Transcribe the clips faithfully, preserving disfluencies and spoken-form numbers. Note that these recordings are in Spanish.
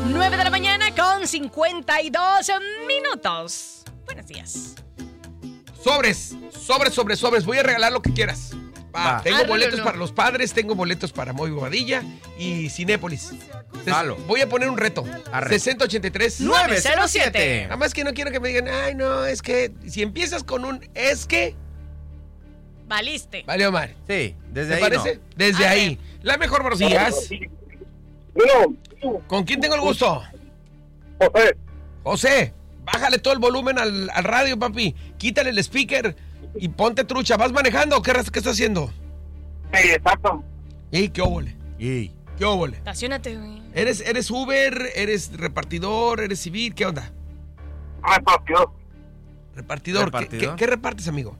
nueve de la mañana con cincuenta y dos minutos. Buenos días. Sobres, sobres, sobres, sobres. Voy a regalar lo que quieras. Va, Va. tengo Arre, boletos Lolo. para los padres, tengo boletos para Moy Bobadilla y Cinépolis. Entonces, Jalo. voy a poner un reto. Arre. sesenta ochenta y tres. nueve cero siete. Nada más que no quiero que me digan, ay, no, es que si empiezas con un es que, Valiste. vale, Omar. Sí, desde ¿Te ahí parece? no. Desde A ahí. ver. La mejor, buenos días. Bueno, ¿Con quién tengo el gusto? José, José, bájale todo el volumen al, al radio, papi. Quítale el speaker y ponte trucha. ¿Vas manejando o qué, qué estás haciendo? sí, exacto. ¿Y qué óvole? Y ¿Qué óvole? Estacionate, güey. ¿Eres, ¿Eres Uber? ¿Eres repartidor? ¿Eres civil? ¿Qué onda? Ah, papió. Repartidor. ¿Qué, Repartidor. qué, qué repartes, amigo?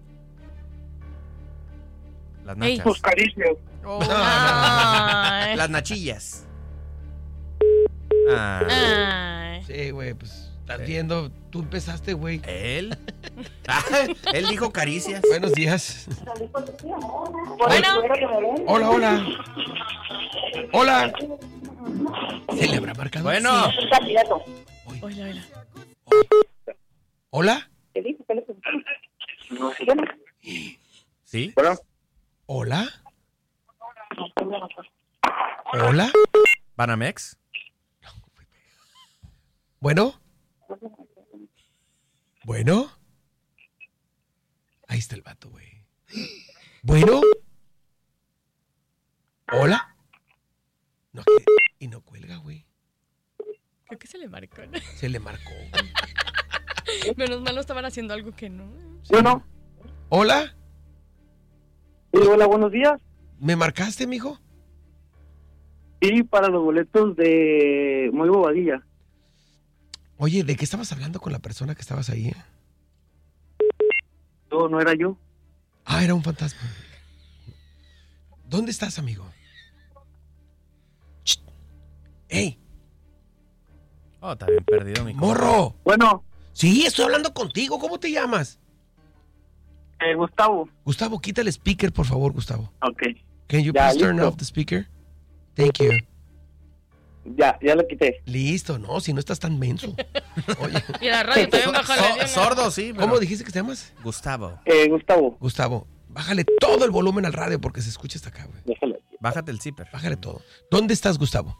las Ey. nachas. Tus caricias. Ay. Las nachillas. Ah, Ay. Sí, güey, pues estás viendo. Tú empezaste, güey. ¿Él? Ah, él dijo caricias. Buenos días. Bueno, Hola, hola. Hola. ¿Se le habrá marcado? Bueno, hola, hola. ¿Hola? ¿sí? Bueno, ¿Hola? ¿Hola? ¿Banamex? ¿Bueno? ¿Bueno? Ahí está el vato, güey. ¿Bueno? ¿Hola? No, que- y no cuelga, güey. Creo que se le marcó, ¿no? Se le marcó, güey. Menos mal no estaban haciendo algo que no. bueno. ¿Hola? Sí, hola, buenos días. ¿Me marcaste, mijo? Sí, para los boletos de Muy Bobadilla. Oye, ¿de qué estabas hablando con la persona que estabas ahí? eh? No, no era yo. Ah, era un fantasma. ¿Dónde estás, amigo? Shh. ¡Ey! Oh, está bien perdido, mi compa. ¡Morro! Bueno, Sí, estoy hablando contigo. ¿Cómo te llamas? eh, Gustavo. Gustavo, quita el speaker, por favor, Gustavo. Ok. Can you Ya, please turn listo. off the speaker? Thank you. Ya, ya lo quité. Listo, no, si no estás tan menso. Oye, Y la radio también bájale. So- sordo, sí. pero- ¿cómo dijiste que te llamas? Gustavo, Eh, Gustavo. Gustavo, bájale todo el volumen al radio porque se escucha hasta acá, güey. Déjalo. bájate el zipper. Bájale todo. ¿Dónde estás, Gustavo?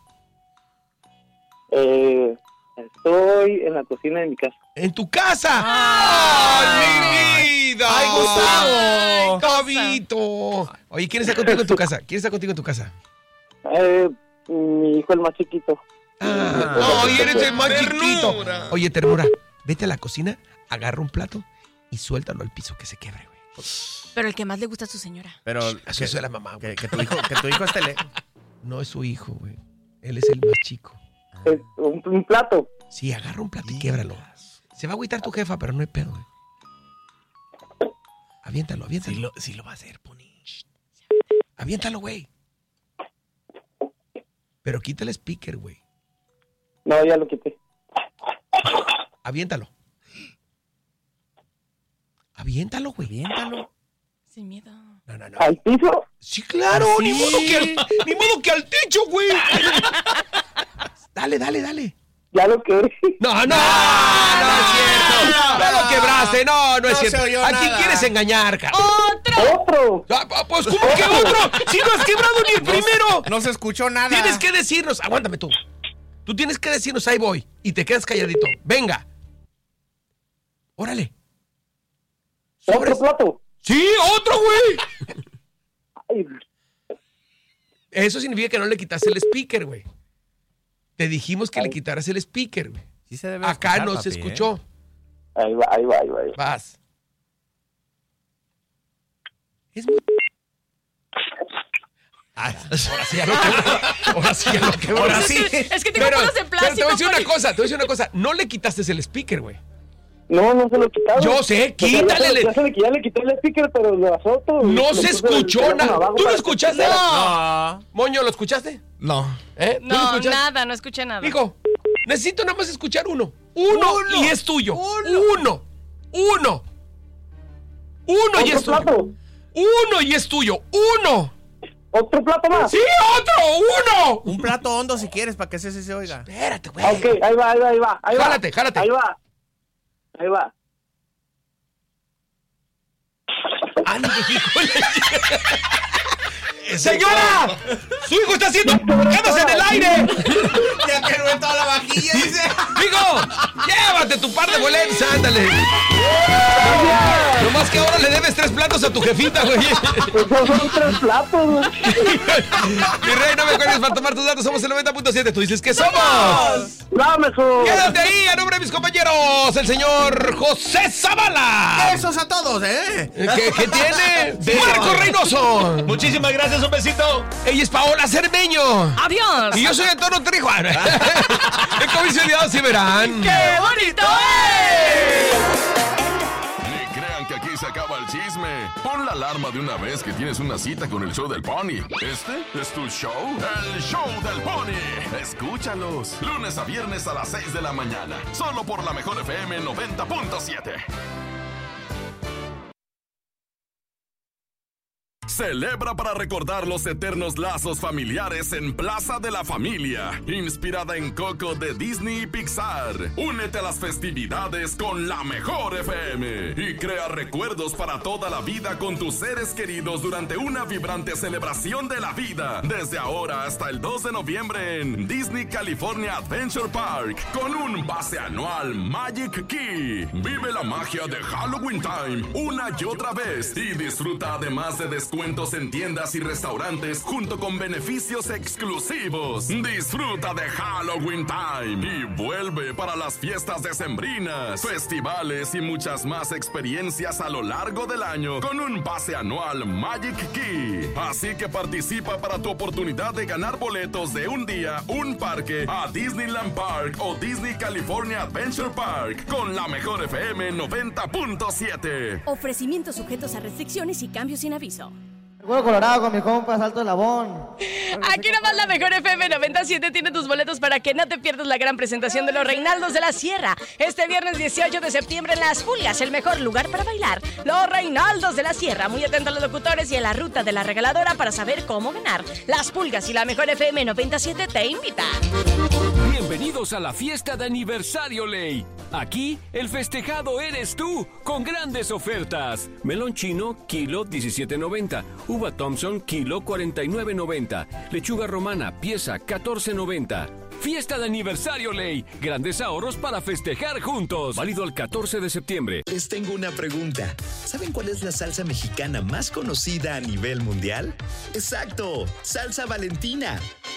Eh, estoy en la cocina de mi casa. ¡En tu casa! ¡Ay! ¡Ay, mi vida! ¡Ay, Gustavo! ¡Gabito! Oye, ¿quién está contigo en tu casa? ¿Quién está contigo en tu casa? Eh, mi hijo el más chiquito. Ah, ¡ay, eres el más Ternura. chiquito! Oye, ternura, vete a la cocina, agarra un plato y suéltalo al piso que se quiebre, güey. Pero el que más le gusta a su señora. Pero Eso que, es de la mamá, güey. que, que tu hijo, que tu hijo esté le... No es su hijo, güey. Él es el más chico. Eh, un, un plato. Sí, agarra un plato y quiebralo. Se va a agüitar tu jefa, pero no hay pedo, güey. Aviéntalo, aviéntalo. Sí lo, sí lo va a hacer, Pony. Aviéntalo, güey. Pero quita el speaker, güey. No, ya lo quité. Aviéntalo. Aviéntalo, güey. Aviéntalo. Sin miedo. No, no, no. ¿Al piso? Sí, claro. ¿Ah, Ni sí? modo que al, ni modo que al techo, güey. Dale, dale, dale. Ya lo quedé. No, no, no, no es cierto. Ya lo quebraste. No, no es No se cierto. oyó ¿A quién nada. quieres engañar, cara? ¡Otro! Ah, ah, pues, ¿cómo que otro? Si no has quebrado ni el primero. No se escuchó nada. Tienes que decirnos, aguántame tú. Tú tienes que decirnos, ahí voy. Y te quedas calladito. Venga. Órale. ¿Otro plato? Sí, otro, güey. Ay, Eso significa que no le quitaste el speaker, güey. Te dijimos que le quitaras el speaker, güey. Sí se debe Acá escuchar, no papi, se ¿eh? escuchó. ahí va, ahí va, ahí va. Ahí va. Vas. Es muy... Ay, ahora sí ya lo quebró. Ahora sí ya lo quebró. Ahora Es sí. que- es que tengo Pero, bolas de pero te voy a plástico, decir una Poli. cosa, te voy a decir una cosa. No le quitaste el speaker, güey. No, no se lo quitaron. Yo sé, O sea, ya quítale. se- Ya, se le, ya le quité el speaker, pero lo azoto. No Le se puse el escuchó teléfono nada. abajo ¿Tú lo para que escuchaste? escuchara. No. Moño, ¿lo escuchaste? No. ¿Eh? ¿Tú lo No, escuchaste? nada, no escuché nada. Hijo, necesito nada más escuchar uno. Uno, Uno. y es tuyo. Uno. Uno. Uno. Uno y es ¿Otro tuyo. plato? Uno y es tuyo. Uno. ¿Otro plato más? ¡Sí, otro! ¡Uno! Un plato hondo si quieres, para que ese sí se oiga. Espérate, güey. Ok, ahí va, ahí va, ahí va. Ahí va. Jálate, jálate. Ahí va. Ahí va. ¡Ándale, híjole! ¡Señora! ¡Su hijo está haciendo camas en el aire! Ya que no en toda la vajilla, dice. ¡Hijo! ¡Llévate tu par de boletos! ¡Ándale! No más que ahora le debes tres platos a tu jefita, güey. Esos son tres platos, güey. Mi rey, no me acuerdes para tomar tus datos. Somos el noventa punto siete. Tú dices que somos. Dame su. Quédate ahí a nombre de mis compañeros. El señor José Zavala. Besos a todos, ¿eh? ¿Qué, qué tiene? Marco Reynoso. Muchísimas gracias, un besito. Ella es Paola Cermeño. Adiós. Y yo soy Antonio Trijuana. El comisionado sí verán. ¡Qué bonito es! Ni crean que aquí se acaba el chisme. Pon la alarma de una vez que tienes una cita con el show del Pony. ¿Este es tu show? El show del Pony. Escúchalos. Lunes a viernes a las seis de la mañana. Solo por la mejor F M noventa punto siete. Celebra para recordar los eternos lazos familiares en Plaza de la Familia, inspirada en Coco de Disney y Pixar. Únete a las festividades con la mejor F M y crea recuerdos para toda la vida con tus seres queridos durante una vibrante celebración de la vida. Desde ahora hasta el dos de noviembre en Disney California Adventure Park con un pase anual Magic Key. Vive la magia de Halloween Time una y otra vez y disfruta además de descuentos en tiendas y restaurantes junto con beneficios exclusivos. Disfruta de Halloween Time y vuelve para las fiestas decembrinas, festivales y muchas más experiencias a lo largo del año con un pase anual Magic Key. Así que participa para tu oportunidad de ganar boletos de un día, un parque a Disneyland Park o Disney California Adventure Park con la mejor F M noventa punto siete. Ofrecimientos sujetos a restricciones y cambios sin aviso. Huevo Colorado con mi compa Salto Labón. Aquí nomás la mejor F M noventa punto siete tiene tus boletos para que no te pierdas la gran presentación de los Reinaldos de la Sierra. Este viernes dieciocho de septiembre en Las Pulgas, el mejor lugar para bailar. Los Reinaldos de la Sierra. Muy atentos a los locutores y a la ruta de la regaladora para saber cómo ganar. Las Pulgas y la mejor F M noventa punto siete te invitan. Bienvenidos a la fiesta de aniversario Ley. Aquí el festejado eres tú, con grandes ofertas. Melón chino, kilo diecisiete noventa. Uva Thompson, kilo cuarenta y nueve noventa. Lechuga romana, pieza catorce noventa. Fiesta de aniversario Ley. Grandes ahorros para festejar juntos. Válido el catorce de septiembre. Les tengo una pregunta. ¿Saben cuál es la salsa mexicana más conocida a nivel mundial? ¡Exacto! ¡Salsa Valentina!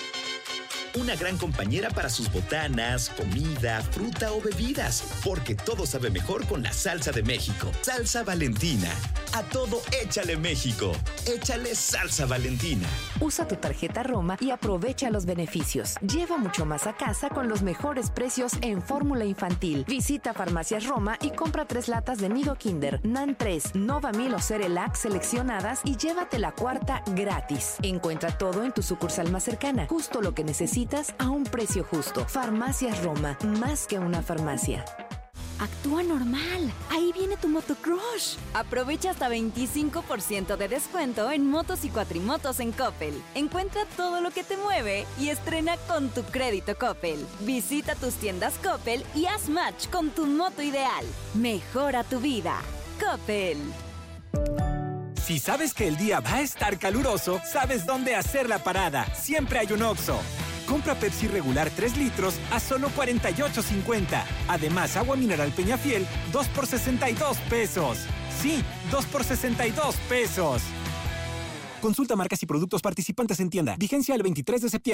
Una gran compañera para sus botanas, comida, fruta o bebidas, porque todo sabe mejor con la salsa de México. Salsa Valentina. A todo échale México. Échale salsa Valentina. Usa tu tarjeta Roma y aprovecha los beneficios. Lleva mucho más a casa con los mejores precios en fórmula infantil. Visita Farmacias Roma y compra tres latas de Nido Kinder, Nan tres, Nova Mil o Cerelac seleccionadas y llévate la cuarta gratis. Encuentra todo en tu sucursal más cercana. Justo lo que necesitas a un precio justo. Farmacias Roma, más que una farmacia. Actúa normal. Ahí viene tu motocrush. Aprovecha hasta veinticinco por ciento de descuento en motos y cuatrimotos en Coppel. Encuentra todo lo que te mueve y estrena con tu crédito Coppel. Visita tus tiendas Coppel y haz match con tu moto ideal. Mejora tu vida. Coppel. Si sabes que el día va a estar caluroso, sabes dónde hacer la parada. Siempre hay un Oxxo. Compra Pepsi regular tres litros a solo cuarenta y ocho cincuenta. Además, agua mineral Peñafiel, dos por sesenta y dos pesos. Sí, dos por sesenta y dos pesos. Consulta marcas y productos participantes en tienda. Vigencia el veintitrés de septiembre.